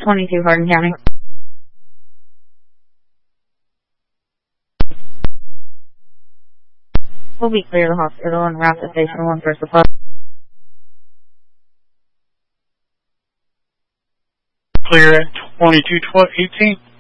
22 Hardin County. We'll be clear of the hospital and route to Station 1 for supply. Clear at 22-18.